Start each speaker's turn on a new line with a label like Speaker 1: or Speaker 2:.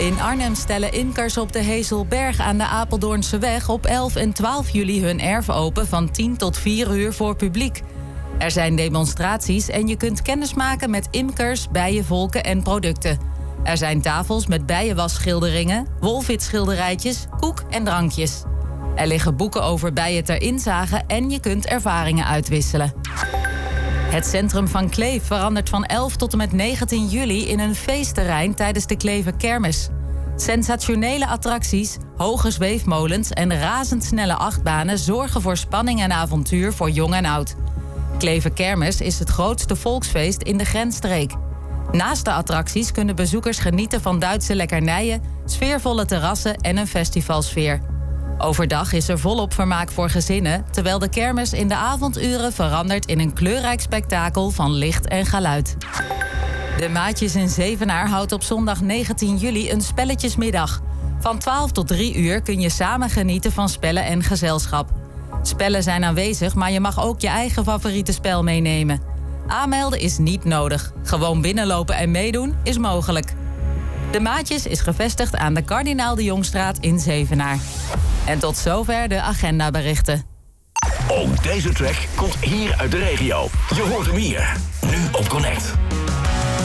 Speaker 1: In Arnhem stellen imkers op de Hezelberg aan de Apeldoornseweg op 11 en 12 juli hun erf open van 10 tot 4 uur voor publiek. Er zijn demonstraties en je kunt kennismaken met imkers, bijenvolken en producten. Er zijn tafels met bijenwasschilderingen, wolfitschilderijtjes, koek en drankjes. Er liggen boeken over bijen ter inzage en je kunt ervaringen uitwisselen. Het centrum van Kleef verandert van 11 tot en met 19 juli in een feestterrein tijdens de Klever Kermis. Sensationele attracties, hoge zweefmolens en razendsnelle achtbanen zorgen voor spanning en avontuur voor jong en oud. Klever Kermis is het grootste volksfeest in de grensstreek. Naast de attracties kunnen bezoekers genieten van Duitse lekkernijen, sfeervolle terrassen en een festivalsfeer. Overdag is er volop vermaak voor gezinnen, terwijl de kermis in de avonduren verandert in een kleurrijk spektakel van licht en geluid. De Maatjes in Zevenaar houdt op zondag 19 juli een spelletjesmiddag. Van 12 tot 3 uur kun je samen genieten van spellen en gezelschap. Spellen zijn aanwezig, maar je mag ook je eigen favoriete spel meenemen. Aanmelden is niet nodig. Gewoon binnenlopen en meedoen is mogelijk. De Maatjes is gevestigd aan de Kardinaal de Jongstraat in Zevenaar. En tot zover de agendaberichten.
Speaker 2: Ook deze track komt hier uit de regio. Je hoort hem hier, nu op Connect.